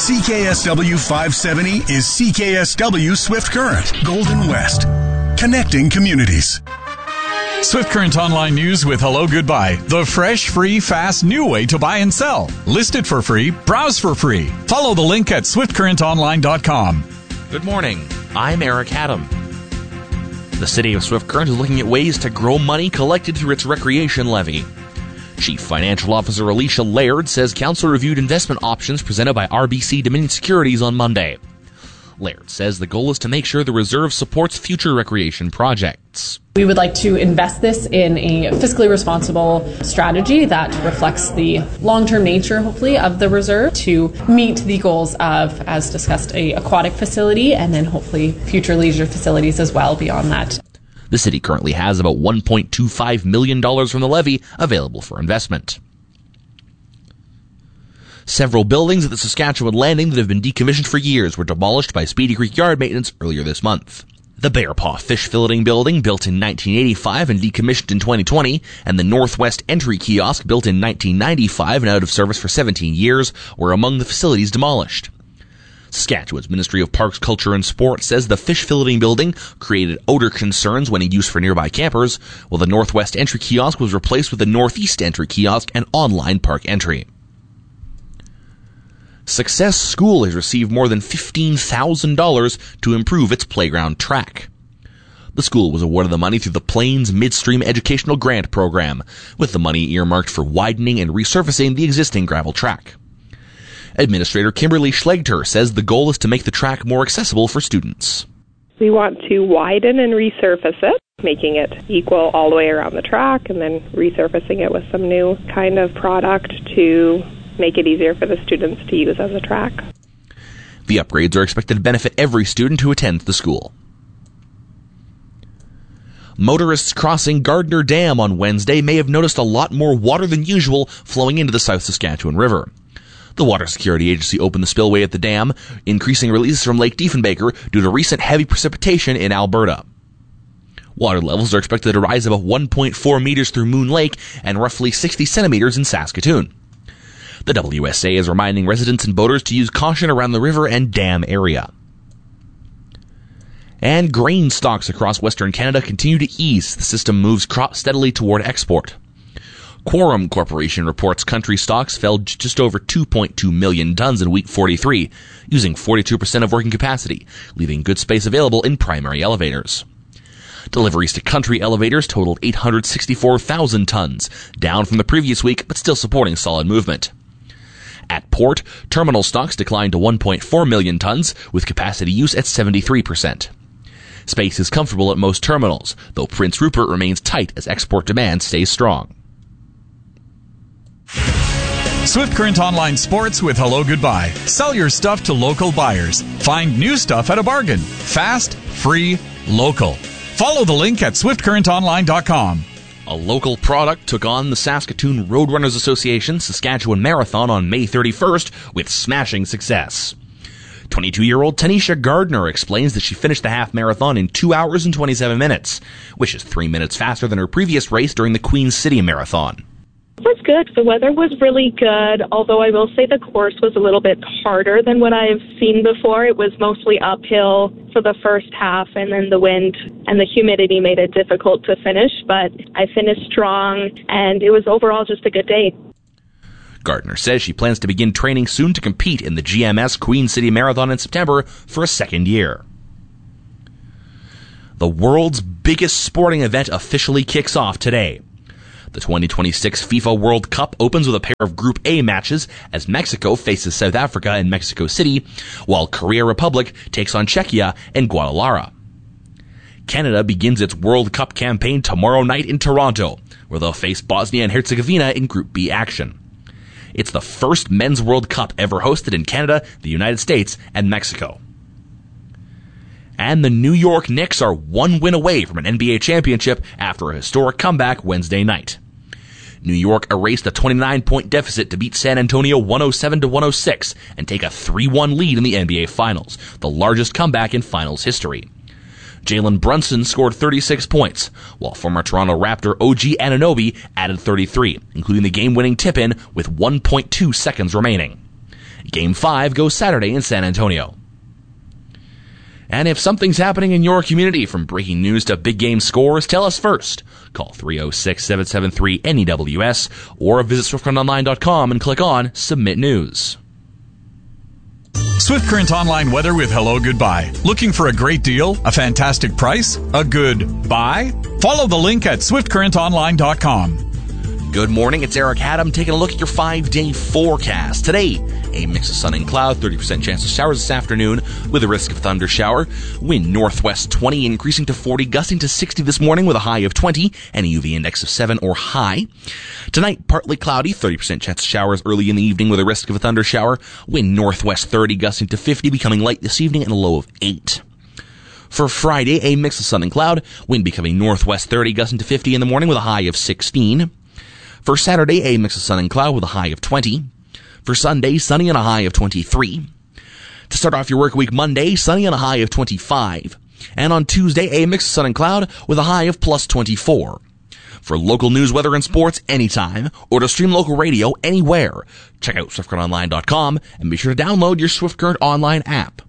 CKSW 570 is CKSW Swift Current, Golden West. Connecting communities. Swift Current Online News with Hello Goodbye. The fresh, free, fast, new way to buy and sell. List it for free. Browse for free. Follow the link at swiftcurrentonline.com. Good morning. I'm Eric Haddam. The city of Swift Current is looking at ways to grow money collected through its recreation levy. Chief Financial Officer Alicia Laird says council reviewed investment options presented by RBC Dominion Securities on Monday. Laird says the goal is to make sure the reserve supports future recreation projects. We would like to invest this in a fiscally responsible strategy that reflects the long-term nature, hopefully, of the reserve to meet the goals of, as discussed, a aquatic facility and then hopefully future leisure facilities as well beyond that. The city currently has about $1.25 million from the levy available for investment. Several buildings at the Saskatchewan Landing that have been decommissioned for years were demolished by Speedy Creek Yard Maintenance earlier this month. The Bear Paw Fish Filleting Building, built in 1985 and decommissioned in 2020, and the Northwest Entry Kiosk, built in 1995 and out of service for 17 years, were among the facilities demolished. Saskatchewan's Ministry of Parks, Culture and Sport says the Fish Filleting Building created odor concerns when in use for nearby campers, while the Northwest Entry Kiosk was replaced with the Northeast Entry Kiosk and online park entry. Success School has received more than $15,000 to improve its playground track. The school was awarded the money through the Plains Midstream Educational Grant Program, with the money earmarked for widening and resurfacing the existing gravel track. Administrator Kimberly Schlegter says the goal is to make the track more accessible for students. We want to widen and resurface it, making it equal all the way around the track, and then resurfacing it with some new kind of product to make it easier for the students to use as a track. The upgrades are expected to benefit every student who attends the school. Motorists crossing Gardner Dam on Wednesday may have noticed a lot more water than usual flowing into the South Saskatchewan River. The Water Security Agency opened the spillway at the dam, increasing releases from Lake Diefenbaker due to recent heavy precipitation in Alberta. Water levels are expected to rise about 1.4 meters through Moon Lake and roughly 60 centimeters in Saskatoon. The WSA is reminding residents and boaters to use caution around the river and dam area. And grain stocks across Western Canada continue to ease. The system moves steadily toward export. Quorum Corporation reports country stocks fell just over 2.2 million tons in week 43, using 42% of working capacity, leaving good space available in primary elevators. Deliveries to country elevators totaled 864,000 tons, down from the previous week, but still supporting solid movement. At port, terminal stocks declined to 1.4 million tons, with capacity use at 73%. Space is comfortable at most terminals, though Prince Rupert remains tight as export demand stays strong. Swift Current Online Sports with Hello Goodbye. Sell your stuff to local buyers. Find new stuff at a bargain. Fast, free, local. Follow the link at swiftcurrentonline.com. A local product took on the Saskatoon Roadrunners Association Saskatchewan Marathon on May 31st with smashing success. 22-year-old Tanisha Gardner explains that she finished the half marathon in 2 hours and 27 minutes, which is 3 minutes faster than her previous race during the Queen City Marathon. It was good. The weather was really good, although I will say the course was a little bit harder than what I've seen before. It was mostly uphill for the first half, and then the wind and the humidity made it difficult to finish, but I finished strong, and it was overall just a good day. Gardner says she plans to begin training soon to compete in the GMS Queen City Marathon in September for a second year. The world's biggest sporting event officially kicks off today. The 2026 FIFA World Cup opens with a pair of Group A matches as Mexico faces South Africa in Mexico City, while Korea Republic takes on Czechia in Guadalajara. Canada begins its World Cup campaign tomorrow night in Toronto, where they'll face Bosnia and Herzegovina in Group B action. It's the first Men's World Cup ever hosted in Canada, the United States, and Mexico. And the New York Knicks are one win away from an NBA championship after a historic comeback Wednesday night. New York erased a 29-point deficit to beat San Antonio 107-106 and take a 3-1 lead in the NBA Finals, the largest comeback in Finals history. Jalen Brunson scored 36 points, while former Toronto Raptor OG Anunoby added 33, including the game-winning tip-in with 1.2 seconds remaining. Game 5 goes Saturday in San Antonio. And if something's happening in your community, from breaking news to big game scores, tell us first. Call 306-773-NEWS or visit SwiftCurrentOnline.com and click on Submit News. Swift Current Online weather with Hello Goodbye. Looking for a great deal? A fantastic price? A good buy? Follow the link at SwiftCurrentOnline.com. Good morning, it's Eric Haddam taking a look at your 5-day forecast. Today, a mix of sun and cloud, 30% chance of showers this afternoon with a risk of thunder shower. Wind northwest 20, increasing to 40, gusting to 60 this morning with a high of 20 and a UV index of 7 or high. Tonight, partly cloudy, 30% chance of showers early in the evening with a risk of a thunder shower. Wind northwest 30, gusting to 50, becoming light this evening and a low of 8. For Friday, a mix of sun and cloud, wind becoming northwest 30, gusting to 50 in the morning with a high of 16. For Saturday, a mix of sun and cloud with a high of 20. For Sunday, sunny and a high of 23. To start off your work week Monday, sunny and a high of 25. And on Tuesday, a mix of sun and cloud with a high of plus 24. For local news, weather, and sports anytime, or to stream local radio anywhere, check out SwiftCurrentOnline.com and be sure to download your Swift Current Online app.